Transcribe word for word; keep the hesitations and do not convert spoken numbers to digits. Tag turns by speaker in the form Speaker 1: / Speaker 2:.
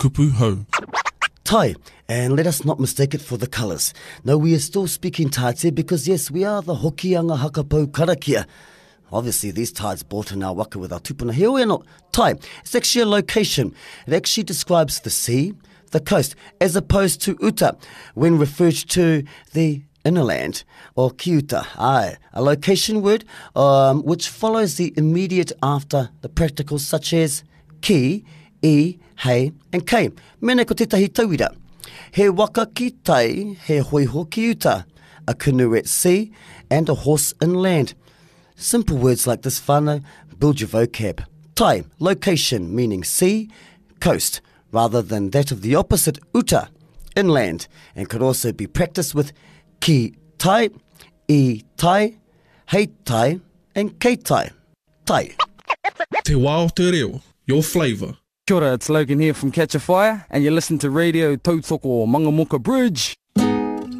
Speaker 1: kupu hau.
Speaker 2: Tai, and let us not mistake it for the colours. No, we are still speaking taite because yes, we are the Hokianga Hakapau Karakia. Obviously, these tides brought in our waka with our tupuna. Here we are not. Tai, it's actually a location. It actually describes the sea, the coast, as opposed to uta, when referred to the inner land, or kiuta. Aye, a location word um, which follows the immediate after the practicals such as ki, I, hei, and kei. Mene ko tētahi tauira. He waka ki tai, he hoiho ki uta, a canoe at sea, and a horse inland. Simple words like this whānau build your vocab. Tai, location, meaning sea, coast, rather than that of the opposite, uta, inland, and could also be practiced with ki tai, I tai, hei tai, and kei tai. Tai.
Speaker 1: Te wā o te reo, your flavour.
Speaker 3: Kia ora, it's Logan here from Catch a Fire, and you listen to Radio Tautoko Mangamuka Bridge.